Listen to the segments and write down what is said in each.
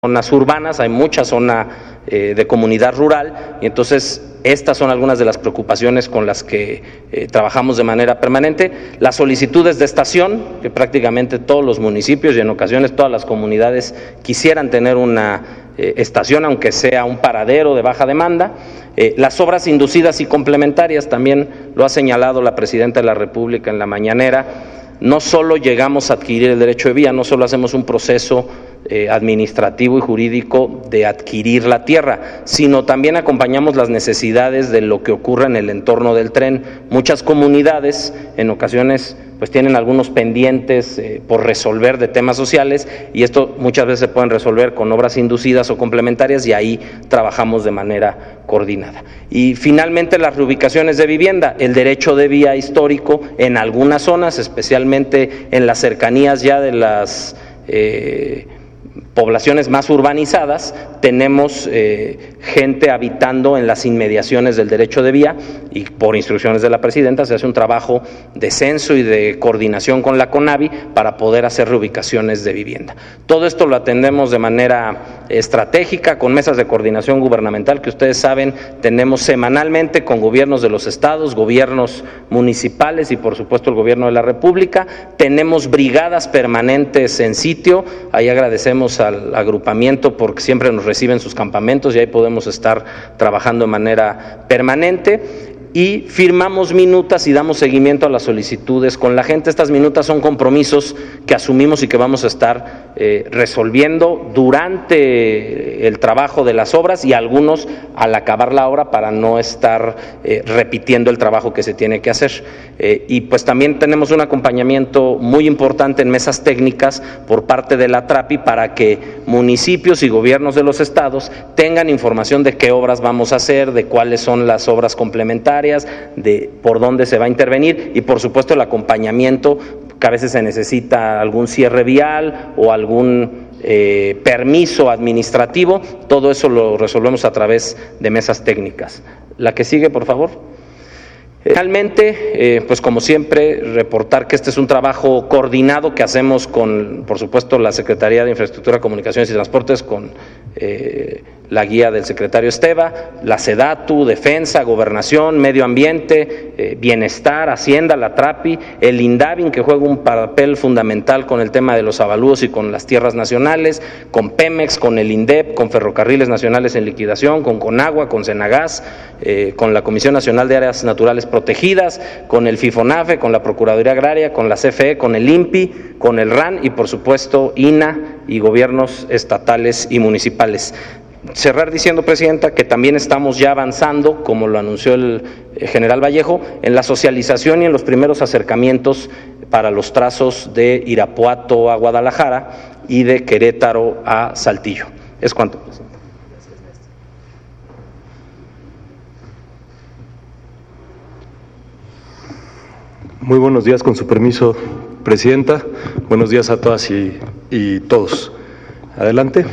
zonas urbanas, hay mucha zona de comunidad rural, y entonces estas son algunas de las preocupaciones con las que trabajamos de manera permanente. Las solicitudes de estación, que prácticamente todos los municipios y en ocasiones todas las comunidades quisieran tener una estación, aunque sea un paradero de baja demanda. Las obras inducidas y complementarias, también lo ha señalado la Presidenta de la República en la mañanera. No solo llegamos a adquirir el derecho de vía, no solo hacemos un proceso administrativo y jurídico de adquirir la tierra, sino también acompañamos las necesidades de lo que ocurre en el entorno del tren. Muchas comunidades en ocasiones pues tienen algunos pendientes por resolver de temas sociales, y esto muchas veces se pueden resolver con obras inducidas o complementarias, y ahí trabajamos de manera coordinada. Y finalmente las reubicaciones de vivienda, el derecho de vía histórico en algunas zonas, especialmente en las cercanías ya de las poblaciones más urbanizadas, tenemos gente habitando en las inmediaciones del derecho de vía, y por instrucciones de la Presidenta se hace un trabajo de censo y de coordinación con la CONAVI para poder hacer reubicaciones de vivienda. Todo esto lo atendemos de manera estratégica con mesas de coordinación gubernamental que ustedes saben tenemos semanalmente con gobiernos de los estados, gobiernos municipales y por supuesto el gobierno de la República. Tenemos brigadas permanentes en sitio, ahí agradecemos al agrupamiento porque siempre nos reciben sus campamentos y ahí podemos estar trabajando de manera permanente. Y firmamos minutas y damos seguimiento a las solicitudes con la gente. Estas minutas son compromisos que asumimos y que vamos a estar resolviendo durante el trabajo de las obras, y algunos al acabar la obra para no estar repitiendo el trabajo que se tiene que hacer. Y pues también tenemos un acompañamiento muy importante en mesas técnicas por parte de la TRAPI para que municipios y gobiernos de los estados tengan información de qué obras vamos a hacer, de cuáles son las obras complementarias, de por dónde se va a intervenir, y por supuesto el acompañamiento, que a veces se necesita algún cierre vial o algún permiso administrativo. Todo eso lo resolvemos a través de mesas técnicas. La que sigue, por favor. Finalmente, pues como siempre, reportar que este es un trabajo coordinado que hacemos con, por supuesto, la Secretaría de Infraestructura, Comunicaciones y Transportes, con la guía del secretario Esteva, la SEDATU, Defensa, Gobernación, Medio Ambiente, Bienestar, Hacienda, la TRAPI, el INDAVIN, que juega un papel fundamental con el tema de los avalúos y con las tierras nacionales, con Pemex, con el INDEP, con Ferrocarriles Nacionales en liquidación, con Conagua, con Senagas, con la Comisión Nacional de Áreas Naturales Protegidas, con el FIFONAFE, con la Procuraduría Agraria, con la CFE, con el INPI, con el RAN y por supuesto INA y gobiernos estatales y municipales. Cerrar diciendo, Presidenta, que también estamos ya avanzando, como lo anunció el general Vallejo, en la socialización y en los primeros acercamientos para los trazos de Irapuato a Guadalajara y de Querétaro a Saltillo. Es cuanto, Presidenta. Muy buenos días, con su permiso, Presidenta. Buenos días a todas y todos. Adelante.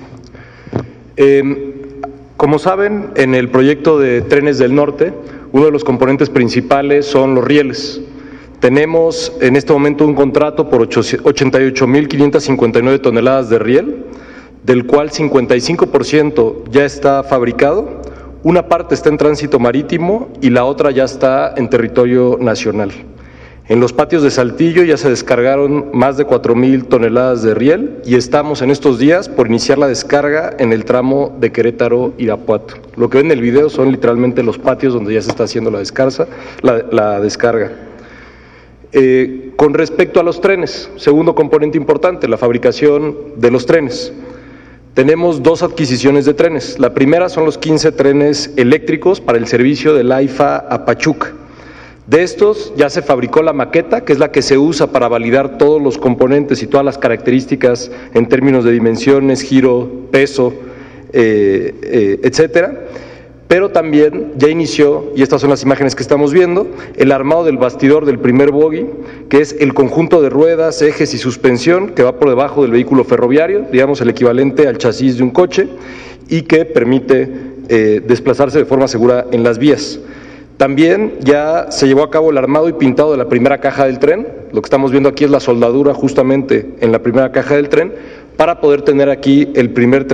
Como saben, en el proyecto de Trenes del Norte, uno de los componentes principales son los rieles. Tenemos en este momento un contrato por 88.559 toneladas de riel, del cual 55% ya está fabricado, una parte está en tránsito marítimo y la otra ya está en territorio nacional. En los patios de Saltillo ya se descargaron más de 4.000 toneladas de riel y estamos en estos días por iniciar la descarga en el tramo de Querétaro-Irapuato. Lo que ven en el video son literalmente los patios donde ya se está haciendo la descarga. Con respecto a los trenes, segundo componente importante, la fabricación de los trenes. Tenemos dos adquisiciones de trenes. La primera son los 15 trenes eléctricos para el servicio del AIFA a Pachuca. De estos ya se fabricó la maqueta, que es la que se usa para validar todos los componentes y todas las características en términos de dimensiones, giro, peso, etcétera. Pero también ya inició, y estas son las imágenes que estamos viendo, el armado del bastidor del primer bogie, que es el conjunto de ruedas, ejes y suspensión que va por debajo del vehículo ferroviario, digamos el equivalente al chasis de un coche, y que permite desplazarse de forma segura en las vías. También ya se llevó a cabo el armado y pintado de la primera caja del tren. Lo que estamos viendo aquí es la soldadura justamente en la primera caja del tren para poder tener aquí el primer